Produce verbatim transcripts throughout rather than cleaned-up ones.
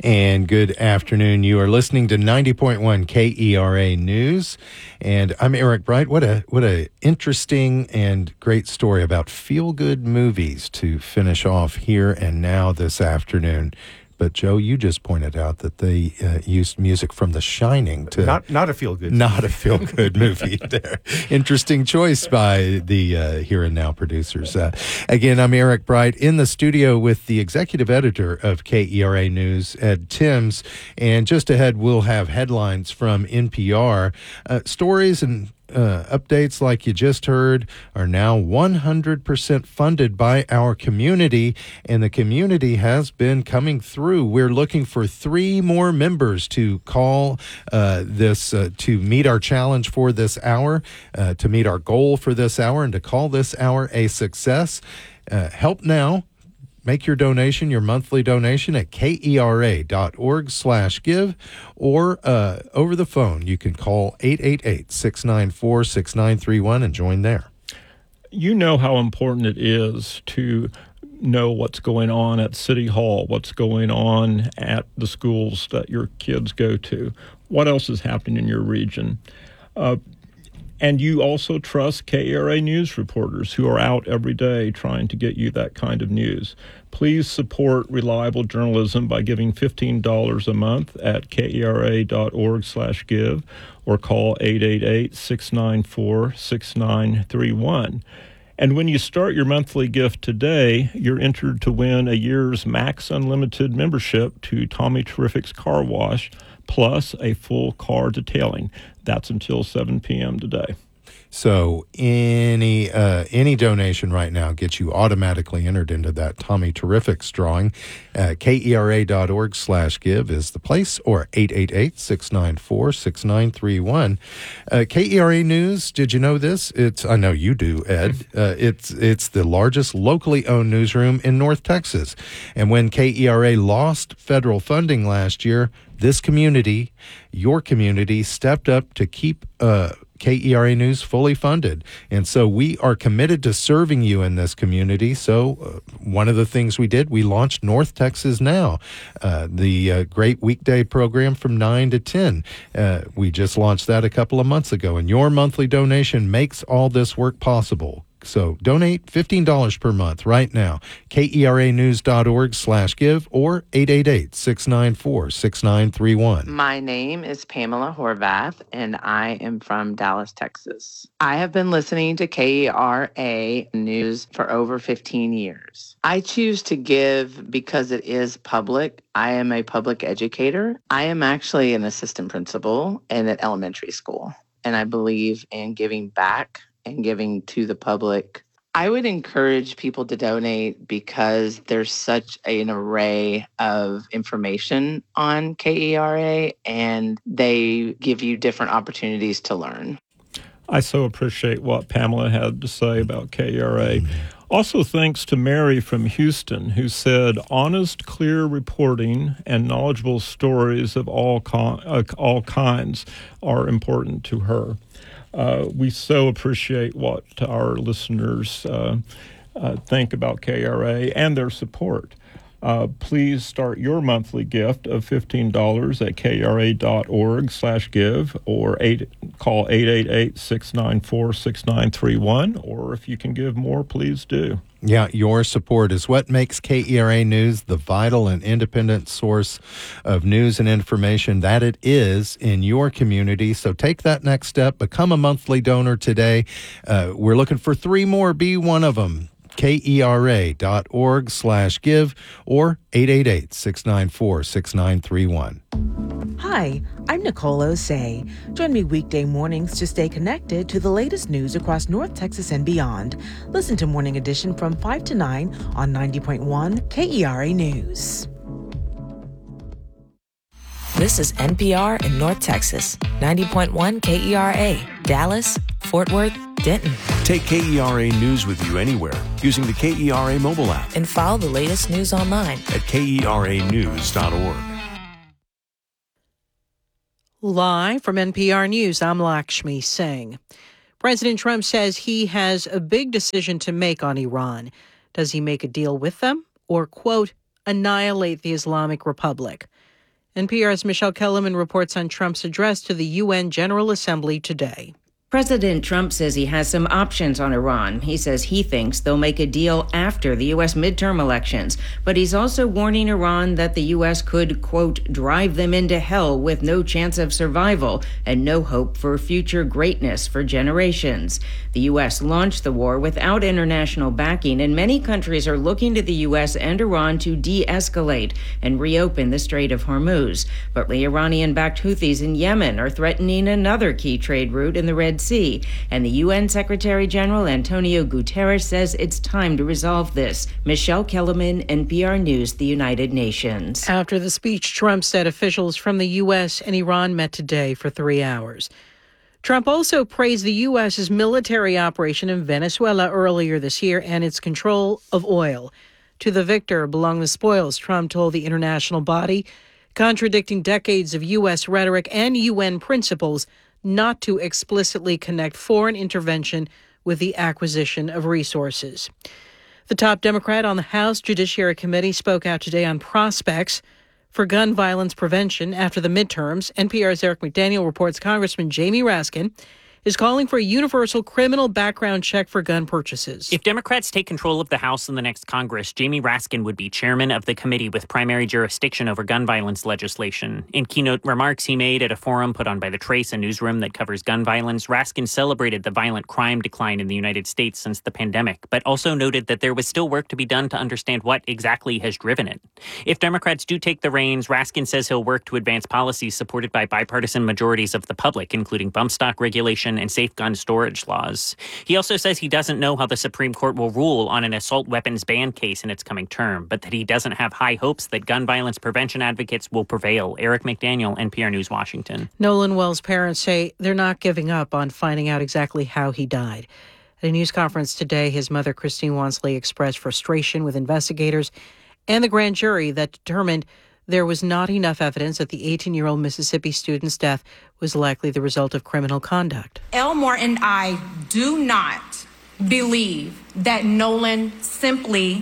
And good afternoon. You are listening to ninety point one K E R A News, and I'm Eric Bright. What a what a interesting and great story about feel-good movies to finish off here and now this afternoon. But Joe, you just pointed out that they uh, used music from The Shining to not not a feel-good not a feel-good movie. There, interesting choice by the uh, Here and Now producers. Uh, again, I'm Eric Bright in the studio with the executive editor of K E R A News, Ed Timms, and just ahead we'll have headlines from N P R, uh, stories and Uh, updates like you just heard are now one hundred percent funded by our community, and the community has been coming through. We're looking for three more members to call uh, this, uh, to meet our challenge for this hour, uh, to meet our goal for this hour, and to call this hour a success. Uh, help now. Make your donation, your monthly donation at kera.org slash give or uh, over the phone. You can call eight eight eight, six nine four, six nine three one and join there. You know how important it is to know what's going on at City Hall, what's going on at the schools that your kids go to, what else is happening in your region. Uh, And you also trust K E R A News reporters who are out every day trying to get you that kind of news. Please support reliable journalism by giving fifteen dollars a month at kera.org slash give or call eight eight eight, six nine four, six nine three one. And when you start your monthly gift today, you're entered to win a year's Max Unlimited membership to Tommy Terrific's Car Wash, plus a full car detailing. That's until seven p.m. today. So any uh, any donation right now gets you automatically entered into that Tommy Terrific's drawing. Uh, kera.org slash give is the place, or eight eight eight, six nine four, six nine three one. Uh, K E R A News, did you know this? It's I know you do, Ed. Uh, it's it's the largest locally owned newsroom in North Texas. And when K E R A lost federal funding last year, this community, your community, stepped up to keep uh, K E R A News fully funded. And so we are committed to serving you in this community. So uh, one of the things we did, we launched North Texas Now, uh, the uh, great weekday program from nine to ten. Uh, we just launched that a couple of months ago, and your monthly donation makes all this work possible. So donate fifteen dollars per month right now, kera.news.org slash give or eight eight eight, six nine four, six nine three one. My name is Pamela Horvath, and I am from Dallas, Texas. I have been listening to K E R A News for over fifteen years. I choose to give because it is public. I am a public educator. I am actually an assistant principal in an elementary school, and I believe in giving back and giving to the public. I would encourage people to donate because there's such an array of information on K E R A, and they give you different opportunities to learn. I so appreciate what Pamela had to say about K E R A. Also, thanks to Mary from Houston, who said honest, clear reporting and knowledgeable stories of all con- uh, all kinds are important to her. Uh, we so appreciate what our listeners uh, uh, think about K E R A and their support. Uh, please start your monthly gift of fifteen dollars at kera.org slash give or eight, call eight eight eight, six nine four, six nine three one, or if you can give more, please do. Yeah, your support is what makes K E R A News the vital and independent source of news and information that it is in your community. So take that next step. Become a monthly donor today. Uh, we're looking for three more. Be one of them. kera.org slash give or eight eight eight, six nine four, six nine three one. Hi, I'm Nicole Osei. Join me weekday mornings to stay connected to the latest news across North Texas and beyond. Listen to Morning Edition from five to nine on ninety point one K E R A News. This is N P R in North Texas, ninety point one K E R A, Dallas, Fort Worth, Denton. Take K E R A News with you anywhere using the K E R A mobile app. And follow the latest news online at K E R A news dot org. Live from N P R News, I'm Lakshmi Singh. President Trump says he has a big decision to make on Iran. Does he make a deal with them or, quote, annihilate the Islamic Republic? N P R's Michelle Kellerman reports on Trump's address to the U N General Assembly today. President Trump says he has some options on Iran. He says he thinks they'll make a deal after the U S midterm elections. But he's also warning Iran that the U S could, quote, drive them into hell with no chance of survival and no hope for future greatness for generations. The U S launched the war without international backing, and many countries are looking to the U S and Iran to de-escalate and reopen the Strait of Hormuz. But the Iranian-backed Houthis in Yemen are threatening another key trade route in the Red Sea, and the U N Secretary General Antonio Guterres says it's time to resolve this. Michelle Kellerman, N P R News, the United Nations. After the speech, Trump said officials from the U S and Iran met today for three hours. Trump also praised the U S's military operation in Venezuela earlier this year and its control of oil. To the victor belong the spoils, Trump told the international body, contradicting decades of U S rhetoric and U N principles not to explicitly connect foreign intervention with the acquisition of resources. The top Democrat on the House Judiciary Committee spoke out today on prospects for gun violence prevention after the midterms. N P R's Eric McDaniel reports Congressman Jamie Raskin is calling for a universal criminal background check for gun purchases. If Democrats take control of the House in the next Congress, Jamie Raskin would be chairman of the committee with primary jurisdiction over gun violence legislation. In keynote remarks he made at a forum put on by The Trace, a newsroom that covers gun violence, Raskin celebrated the violent crime decline in the United States since the pandemic, but also noted that there was still work to be done to understand what exactly has driven it. If Democrats do take the reins, Raskin says he'll work to advance policies supported by bipartisan majorities of the public, including bump stock regulation and safe gun storage laws. He also says he doesn't know how the Supreme Court will rule on an assault weapons ban case in its coming term, but that he doesn't have high hopes that gun violence prevention advocates will prevail. Eric McDaniel, N P R News, Washington. Nolan Wells' parents say they're not giving up on finding out exactly how he died. At a news conference today, his mother, Christine Wansley, expressed frustration with investigators and the grand jury that determined there was not enough evidence that the eighteen-year-old Mississippi student's death was likely the result of criminal conduct. Elmore and I do not believe that Nolan simply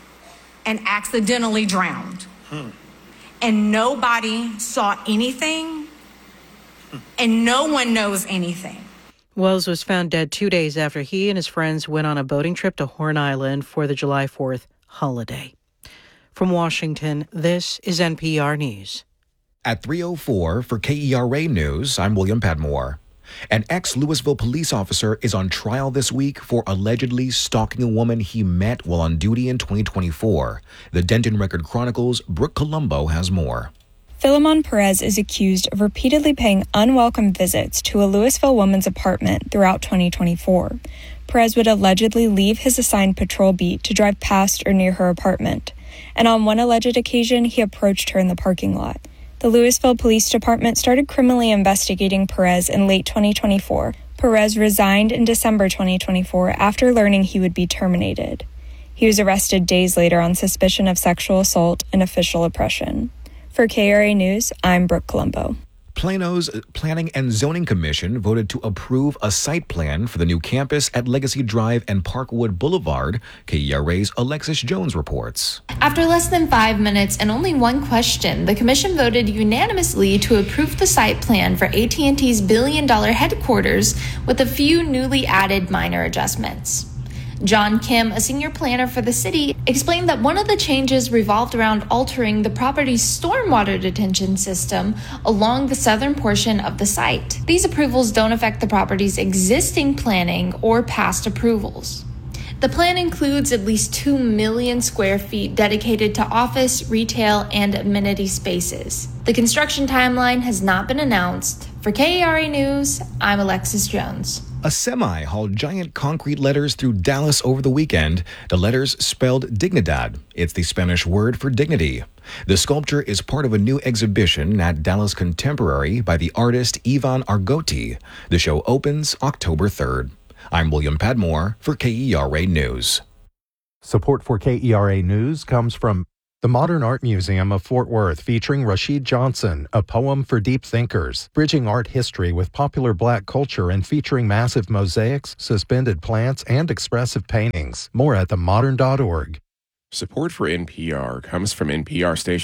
and accidentally drowned. Hmm. And nobody saw anything, hmm. and no one knows anything. Wells was found dead two days after he and his friends went on a boating trip to Horn Island for the July fourth holiday. From Washington, this is N P R News. At three oh four for K E R A News, I'm William Padmore. An ex-Louisville police officer is on trial this week for allegedly stalking a woman he met while on duty in twenty twenty-four. The Denton Record Chronicle's Brooke Colombo has more. Philemon Perez is accused of repeatedly paying unwelcome visits to a Louisville woman's apartment throughout twenty twenty-four. Perez would allegedly leave his assigned patrol beat to drive past or near her apartment, and on one alleged occasion, he approached her in the parking lot. The Louisville Police Department started criminally investigating Perez in late twenty twenty-four. Perez resigned in December twenty twenty-four after learning he would be terminated. He was arrested days later on suspicion of sexual assault and official oppression. For K R A News, I'm Brooke Colombo. Plano's Planning and Zoning Commission voted to approve a site plan for the new campus at Legacy Drive and Parkwood Boulevard. K E R A's Alexis Jones reports. After less than five minutes and only one question, the commission voted unanimously to approve the site plan for A T and T's billion-dollar headquarters with a few newly added minor adjustments. John Kim, a senior planner for the city, explained that one of the changes revolved around altering the property's stormwater detention system along the southern portion of the site. These approvals don't affect the property's existing planning or past approvals. The plan includes at least two million square feet dedicated to office, retail, and amenity spaces. The construction timeline has not been announced. For K E R A News, I'm Alexis Jones. A semi hauled giant concrete letters through Dallas over the weekend. The letters spelled Dignidad. It's the Spanish word for dignity. The sculpture is part of a new exhibition at Dallas Contemporary by the artist Ivan Argotti. The show opens October third. I'm William Padmore for K E R A News. Support for K E R A News comes from the Modern Art Museum of Fort Worth, featuring Rashid Johnson, A Poem for Deep Thinkers, bridging art history with popular Black culture and featuring massive mosaics, suspended plants, and expressive paintings. More at the modern dot org. Support for N P R comes from N P R stations.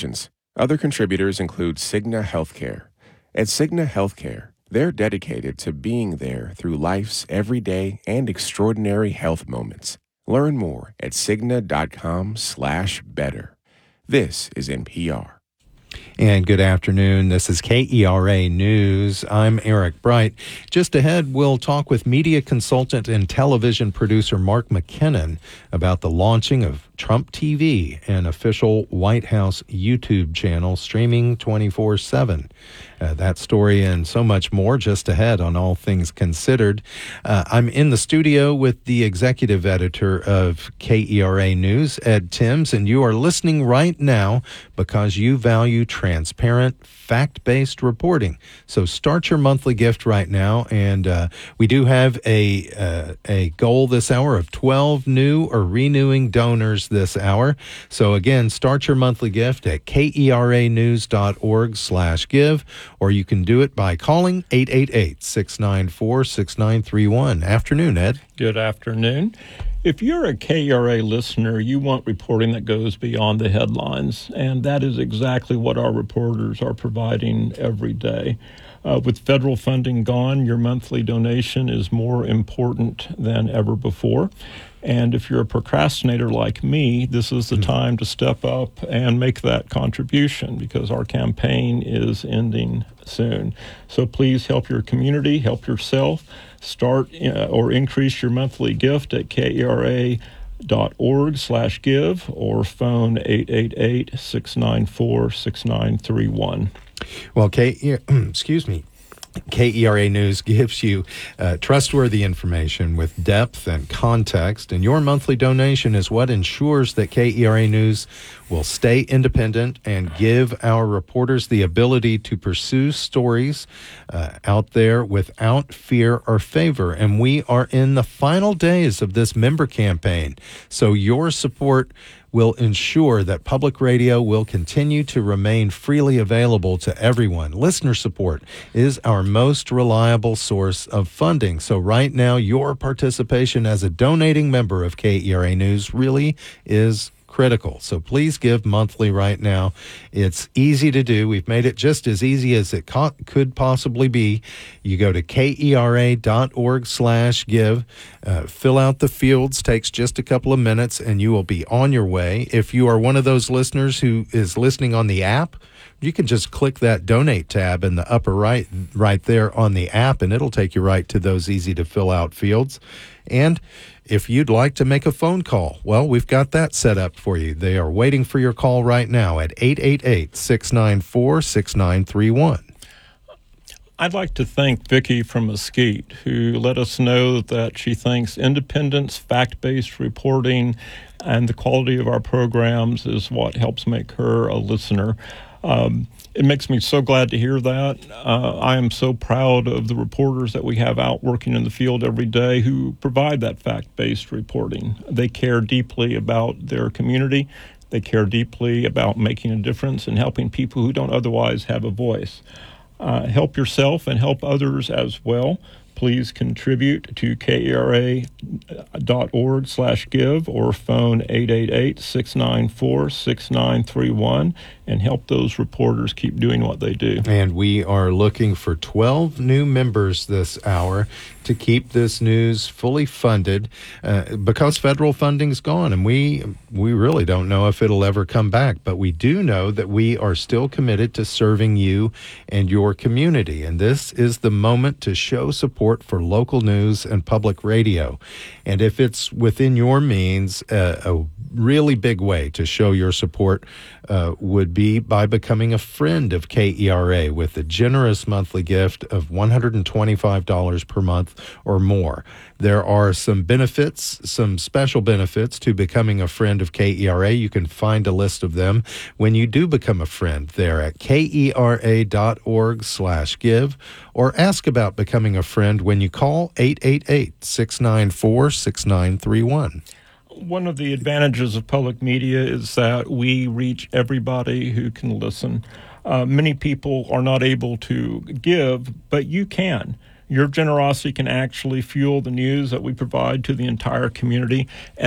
Other contributors include Cigna Healthcare. At Cigna Healthcare, they're dedicated to being there through life's everyday and extraordinary health moments. Learn more at Cigna.com slash better. This is N P R. And good afternoon. This is K E R A News. I'm Eric Bright. Just ahead, we'll talk with media consultant and television producer Mark McKinnon about the launching of Trump T V, an official White House YouTube channel streaming twenty-four seven. Uh, that story and so much more just ahead on All Things Considered. Uh, I'm in the studio with the executive editor of K E R A News, Ed Timms, and you are listening right now because you value transparent, fact-based reporting. So start your monthly gift right now, and uh, we do have a uh, a goal this hour of twelve new or renewing donors this hour. So again, start your monthly gift at keranews.org slash give, or you can do it by calling eight eight eight, six nine four, six nine three one. Afternoon, Ed. Good afternoon. If you're a K E R A listener, you want reporting that goes beyond the headlines, and that is exactly what our reporters are providing every day. Uh, with federal funding gone, your monthly donation is more important than ever before. And if you're a procrastinator like me, this is the time to step up and make that contribution because our campaign is ending soon. So please help your community, help yourself. Start uh, or increase your monthly gift at kera.org slash give or phone eight eight eight, six nine four, six nine three one. Well, K, excuse me. K E R A News gives you uh, trustworthy information with depth and context, and your monthly donation is what ensures that K E R A News will stay independent and give our reporters the ability to pursue stories uh, out there without fear or favor. And we are in the final days of this member campaign, so your support will ensure that public radio will continue to remain freely available to everyone. Listener support is our most reliable source of funding. So right now, your participation as a donating member of K E R A News really is critical. So please give monthly right now. It's easy to do. We've made it just as easy as it co- could possibly be. You go to kera.org slash give, uh, fill out the fields, takes just a couple of minutes, and you will be on your way. If you are one of those listeners who is listening on the app, you can just click that donate tab in the upper right, right there on the app, and it'll take you right to those easy to fill out fields. And if you'd like to make a phone call, well, we've got that set up for you. They are waiting for your call right now at eight eight eight, six nine four, six nine three one. I'd like to thank Vicki from Mesquite, who let us know that she thinks independence, fact-based reporting, and the quality of our programs is what helps make her a listener. Um, it makes me so glad to hear that. Uh, I am so proud of the reporters that we have out working in the field every day who provide that fact-based reporting. They care deeply about their community. They care deeply about making a difference and helping people who don't otherwise have a voice. Uh, help yourself and help others as well. Please contribute to kera.org slash give or phone eight eight eight, six nine four, six nine three one and help those reporters keep doing what they do. And we are looking for twelve new members this hour to keep this news fully funded uh, because federal funding's gone, and we we really don't know if it'll ever come back, but we do know that we are still committed to serving you and your community, and this is the moment to show support for local news and public radio. And if it's within your means, uh, a really big way to show your support uh, would be by becoming a friend of K E R A with a generous monthly gift of one hundred twenty-five dollars per month or more. There are some benefits, some special benefits to becoming a friend of K E R A. You can find a list of them when you do become a friend there at kera.org slash give, or ask about becoming a friend when you call eight eight eight, six nine four, six nine three one. One of the advantages of public media is that we reach everybody who can listen. Uh, many people are not able to give, but you can. Your generosity can actually fuel the news that we provide to the entire community.